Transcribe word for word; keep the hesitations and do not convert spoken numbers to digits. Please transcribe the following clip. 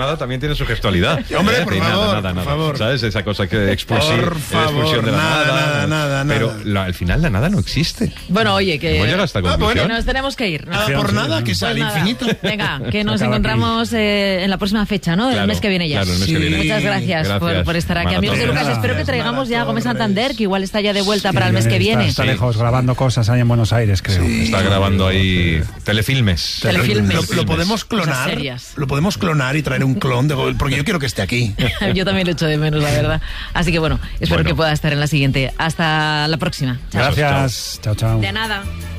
Nada también tiene su gestualidad. Hombre, por Sí, favor, nada, nada, por nada. favor. ¿Sabes? Esa cosa que expulsión, Por favor, expulsión de la nada, nada. nada, nada, nada. Pero la- al final la nada no existe. Bueno, oye, que... ¿Hemos llegado a esta Ah, bueno. conclusión? que nos tenemos que ir. Nada por nada, que sale Pues nada. infinito. Venga, que nos Acaba encontramos eh, en la próxima fecha, ¿no? Del Claro, mes que viene ya. claro, el mes Sí. que viene. Muchas gracias, Gracias. Por, por estar aquí. Maratón. Amigos de Lucas, Nada. espero que traigamos ya a Gómez Maratón. Santander, que igual está ya de vuelta para el mes que viene. Está, está Sí. lejos grabando cosas ahí en Buenos Aires, creo. Está grabando ahí telefilmes. Telefilmes. Lo, lo podemos Cosas clonar. serias. Lo podemos clonar y traer un clon de Gómez, porque yo quiero que esté aquí. Yo también lo echo de menos, la verdad. Así que bueno, espero Bueno. que pueda estar en la siguiente. Hasta la próxima. Chao. Gracias. Chao, chao. De nada.